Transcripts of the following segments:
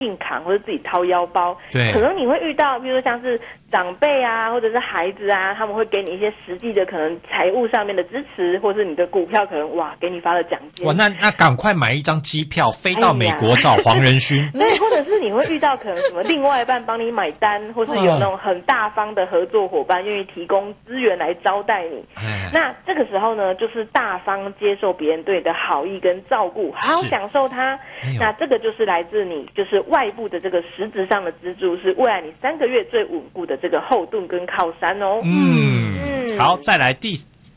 硬扛或者自己掏腰包， 对， 可能你会遇到，比如说像是长辈啊，或者是孩子啊，他们会给你一些实际的可能财务上面的支持，或是你的股票可能哇给你发了奖金。 哇，那赶快买一张机票飞到美国找黄仁勋。 对，或者是你会遇到可能什么另外一半帮你买单，或是有那种很大方的合作伙伴愿意提供资源来招待你。那这个时候呢，就是大方接受别人对你的好意跟照顾，好好享受它。那这个就是来自你就是外部的这个实质上的支柱，是未来你3个月最稳固的这个后盾跟靠山哦。 好，再来第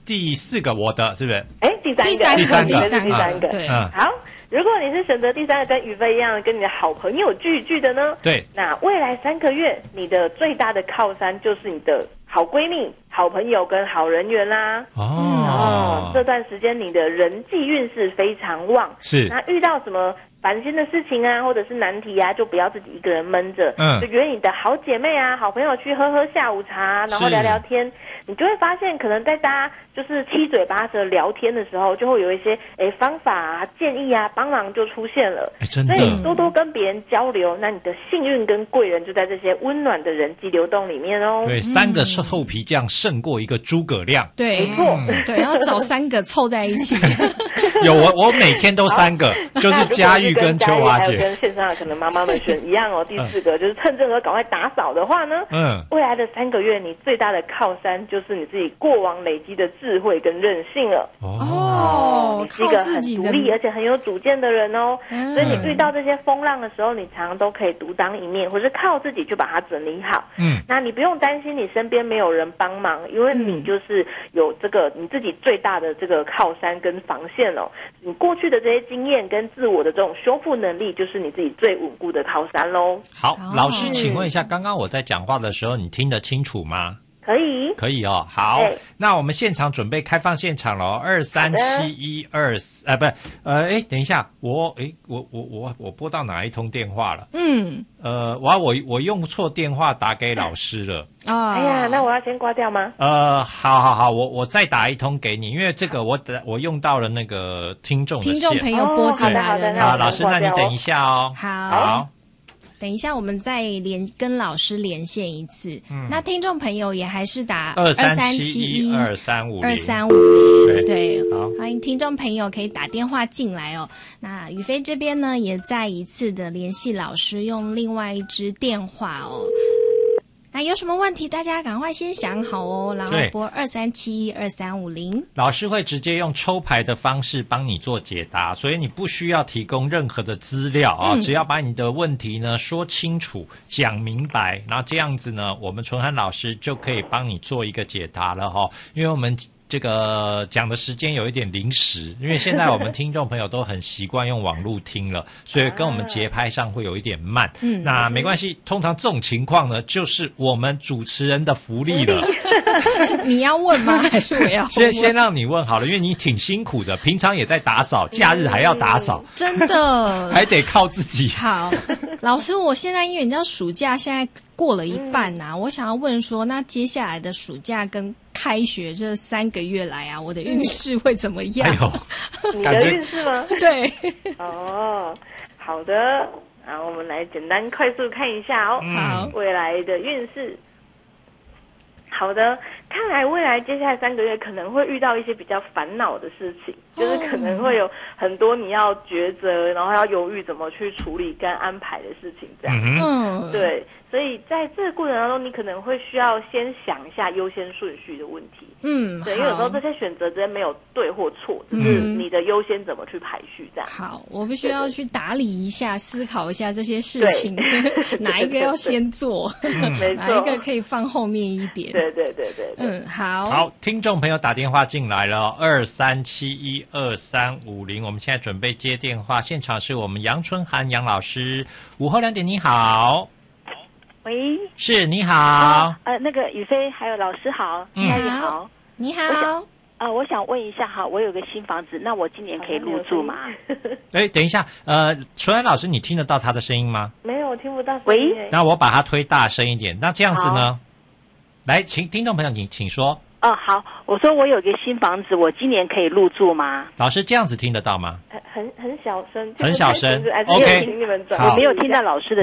4个我的是不是？ 第三个， 对， 好。如果你是选择第3个跟宇飞一样跟你的好朋友聚一聚的呢， 对， 那未来3个月你的最大的靠山就是你的好闺蜜、好朋友跟好人缘啦。这段时间你的人际运势非常旺， 是。 那遇到什么烦心的事情啊，或者是难题啊，就不要自己一个人闷着，就约你的好姐妹啊、好朋友去喝喝下午茶，然后聊聊天。你就会发现，可能在大家就是七嘴八舌聊天的时候，就会有一些方法啊、建议啊、帮忙就出现了。 真的， 所以多多跟别人交流，那你的幸运跟贵人就在这些温暖的人际流动里面哦。 对，3个厚皮匠胜过1个诸葛亮。 对， 没错， 对，要找3个凑在一起。 有我每天都3个，就是佳玉跟秋华姐， 还有跟线上的可能妈妈们选一样哦。第4个就是趁这个赶快打扫的话呢，未来的3个月你最大的靠山就是你自己过往累积的智慧跟韧性了。你是一个很独立而且很有主见的人哦，所以你遇到这些风浪的时候，你常常都可以独当一面，或是靠自己就把它整理好。那你不用担心你身边没有人帮忙，因为你就是有这个你自己最大的这个靠山跟防线哦。你过去的这些经验跟自我的这种修复能力，就是你自己最稳固的靠山咯。 好，老师请问一下，刚刚我在讲话的时候你听得清楚吗？ 可以哦。好，那我们现场准备开放现场咯，23712不是，等一下，我拨到哪一通电话了？我用错电话打给老师了。 那我要先挂掉吗？ 好，我再打一通给你，因为这个我用到了那个听众的线， 听众朋友拨进来的。 好，老师，那你等一下哦。 好。等一下，我们再跟老师连线一次。那听众朋友也还是打23712350。对，好，欢迎听众朋友可以打电话进来哦。那宇飞这边呢，也再一次的联系老师，用另外一支电话哦。那有什么问题，大家赶快先想好哦，然后拨23712350。 老师会直接用抽牌的方式帮你做解答，所以你不需要提供任何的资料啊，只要把你的问题呢说清楚、讲明白，然后这样子呢，我们纯涵老师就可以帮你做一个解答了哈。因为我们这个讲的时间有一点临时，因为现在我们听众朋友都很习惯用网络听了，所以跟我们节拍上会有一点慢。那没关系，通常这种情况呢，就是我们主持人的福利了。 你要问吗？还是我要问？ 先让你问好了，因为你挺辛苦的，平常也在打扫，假日还要打扫， 真的还得靠自己。 好，老师，我现在因为你知道暑假现在过了一半啊，我想要问说，那接下来的暑假跟开学这3个月来啊，我的运势会怎么样？ 你的运势吗？ 对。 好的，然后我们来简单快速看一下哦。 好， 未来的运势。好的，看来未来接下来3个月可能会遇到一些比较烦恼的事情，就是可能会有很多你要抉择，然后要犹豫怎么去处理跟安排的事情，这样。对，所以在这个过程当中，你可能会需要先想一下优先顺序的问题。对，因为有时候这些选择之间没有对或错，就是你的优先怎么去排序这样。 好，我必须要去打理一下，思考一下这些事情，哪一个要先做，哪一个可以放后面一点。 对。 好，听众朋友打电话进来了，23712350，我们现在准备接电话，现场是我们杨春涵杨老师。午后2点，你好。 喂， 是，你好。 那个宇飞还有老师好，佳玉好， 你好。 我想问一下哈，我有个新房子，那我今年可以入住吗？ 等一下，纯涵老师，你听得到他的声音吗？ 没有，我听不到。 喂， 那我把它推大声一点。那这样子呢？来，请听众朋友，你请说。 哦，好，我说我有一个新房子，我今年可以入住吗？ 老师这样子听得到吗？ 很小声， 很小声。 OK， 好， 我没有听到老师的